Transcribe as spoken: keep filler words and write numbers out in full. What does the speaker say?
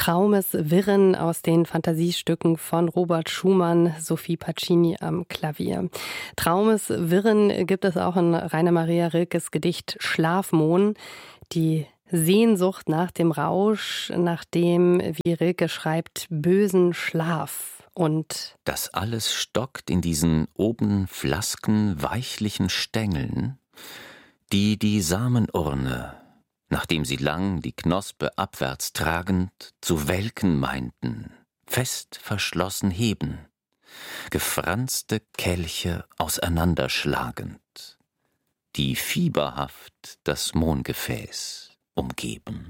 Traumeswirren aus den Fantasiestücken von Robert Schumann, Sophie Pacini am Klavier. Traumeswirren gibt es auch in Rainer Maria Rilkes Gedicht Schlafmohn. Die Sehnsucht nach dem Rausch, nach dem, wie Rilke schreibt, bösen Schlaf. Und das alles stockt in diesen oben flasken, weichlichen Stängeln, die die Samenurne, nachdem sie lang die Knospe abwärts tragend zu welken meinten, fest verschlossen heben, gefranste Kelche auseinanderschlagend, die fieberhaft das Mohngefäß umgeben.